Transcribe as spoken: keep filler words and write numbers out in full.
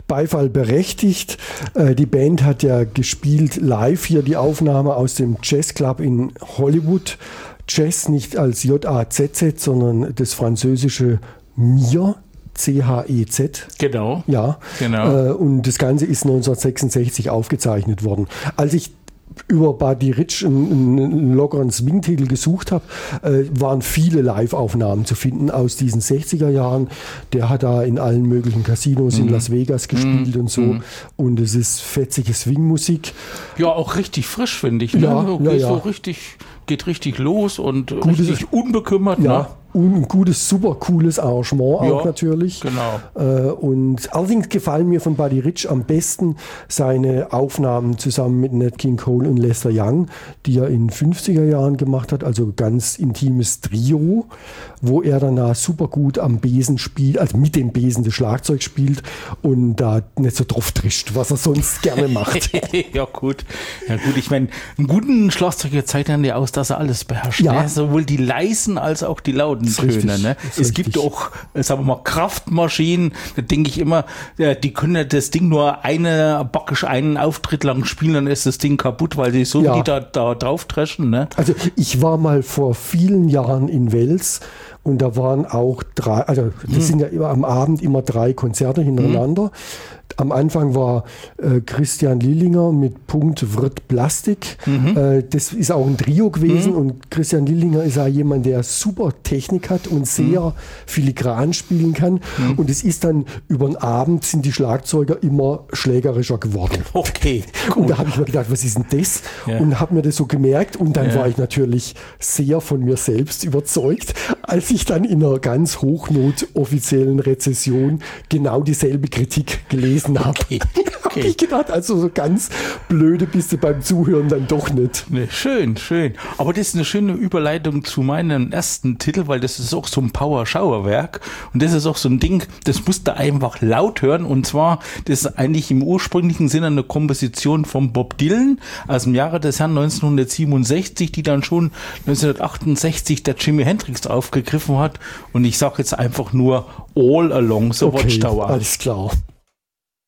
Beifall berechtigt. Äh, die Band hat ja gespielt live hier die Aufnahme aus dem Jazz Club in Hollywood. Jazz nicht als J A Z Z, sondern das französische Mir. C H E Z. Genau. Ja. Genau. Äh, und das Ganze ist neunzehnhundertsechsundsechzig aufgezeichnet worden. Als ich über Buddy Rich einen, einen lockeren Swing-Titel gesucht habe, äh, waren viele Live-Aufnahmen zu finden aus diesen sechziger Jahren. Der hat da in allen möglichen Casinos mhm. in Las Vegas gespielt mhm. und so. Mhm. Und es ist fetzige Swing-Musik. Ja, auch richtig frisch, finde ich. Ne? Ja, so, ja, geht, ja. So richtig, geht richtig los und Gutes, richtig unbekümmert. Ja. Ne? Und ein gutes, super cooles Arrangement auch ja, natürlich. Genau. Äh, und allerdings gefallen mir von Buddy Rich am besten seine Aufnahmen zusammen mit Nat King Cole und Lester Young, die er in fünfziger Jahren gemacht hat, also ganz intimes Trio, wo er danach super gut am Besen spielt, also mit dem Besen das Schlagzeug spielt und da nicht so drauf trischt, was er sonst gerne macht. Ja gut, ja gut, ich meine, einen guten Schlagzeuger zeichnet ja aus, dass er alles beherrscht. Ja. Ne? Sowohl die leisen als auch die lauten Töne. Ne? Es richtig. gibt auch, sagen wir mal, Kraftmaschinen, da denke ich immer, ja, die können ja das Ding nur eine, backisch einen Auftritt lang spielen, dann ist das Ding kaputt, weil die so Ja. die da, da drauf dreschen. Ne? Also ich war mal vor vielen Jahren in Wels und da waren auch drei, also das hm. sind ja immer am Abend immer drei Konzerte hintereinander. Hm. Am Anfang war äh, Christian Lillinger mit Punkt Wirt Plastik. Mhm. Äh, das ist auch ein Trio gewesen mhm. und Christian Lillinger ist auch jemand, der super Technik hat und sehr mhm. filigran spielen kann. Mhm. Und es ist dann über den Abend sind die Schlagzeuger immer schlägerischer geworden. Okay, cool. Und da habe ich mir gedacht, was ist denn das? Ja. Und habe mir das so gemerkt und dann ja. war ich natürlich sehr von mir selbst überzeugt, als ich dann in einer ganz Hochnot offiziellen Rezession genau dieselbe Kritik gelesen habe. Okay. Okay. Habe ich gedacht, also so ganz blöde bist du beim Zuhören dann doch nicht. Nee, schön, schön. Aber das ist eine schöne Überleitung zu meinem ersten Titel, weil das ist auch so ein Power-Schauerwerk und das ist auch so ein Ding, das musst du einfach laut hören und zwar, das ist eigentlich im ursprünglichen Sinne eine Komposition von Bob Dylan aus dem Jahre des Herrn neunzehnhundertsiebenundsechzig, die dann schon neunzehnhundertachtundsechzig der Jimi Hendrix aufgegriffen hat und ich sage jetzt einfach nur All Along the Okay, Watchtower. alles klar.